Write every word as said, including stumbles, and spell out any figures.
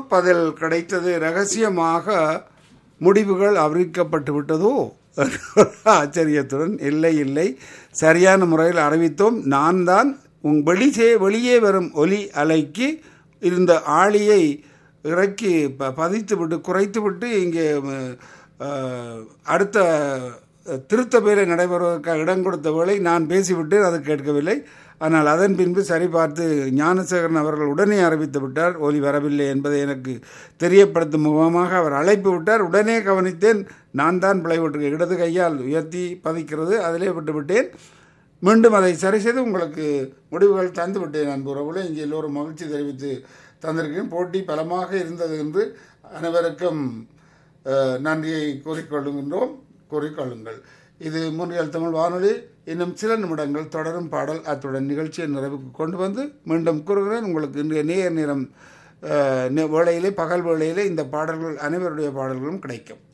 பதில் கிடைத்தது. ரகசியமாக முடிவுகள் அறிவிக்கப்பட்டு விட்டதோ ஆச்சரியத்துடன், இல்லை இல்லை, சரியான முறையில் அறிவித்தோம். நான் தான் உங் வெளியே வெளியே வரும் ஒலி அலைக்கு இருந்த ஆளியை இறக்கி ப பதித்து விட்டு குறைத்து விட்டு இங்கே அடுத்த திருத்த வேலை நடைபெறுவதற்காக இடம் கொடுத்த வேளை நான் பேசிவிட்டு அது கேட்கவில்லை. ஆனால் அதன் பின்பு சரிபார்த்து ஞானசேகரன் அவர்கள் உடனே அறிவித்து விட்டார் ஒலி வரவில்லை என்பதை எனக்கு தெரியப்படுத்தும் முகமாக அவர் அழைப்பு விட்டார். உடனே கவனித்தேன், நான் தான் பிழை விட்டு இடது கையால் உயர்த்தி பதிக்கிறது, அதிலே விட்டுவிட்டேன். மீண்டும் அதை சரி செய்து உங்களுக்கு முடிவுகள் தந்து விட்டேன். அன்புறவுகளை இங்கே எல்லோரும் மகிழ்ச்சி தெரிவித்து தந்திருக்கேன். போட்டி பலமாக இருந்தது என்று அனைவருக்கும் நன்றியை கூறிக்கொள்ளுகின்றோம். கூறிக்கொள்ளுங்கள். இது மூன்றியல் தமிழ் வானொலி. இன்னும் சில நிமிடங்கள் தொடரும் பாடல். அத்துடன் நிகழ்ச்சியை நிறைவுக்கு கொண்டு வந்து மீண்டும் கூறுகிறேன், உங்களுக்கு இன்றைய நேர் நேரம் வேளையிலே, பகல் வேளையிலே இந்த பாடல்கள் அனைவருடைய பாடல்களும் கிடைக்கும்.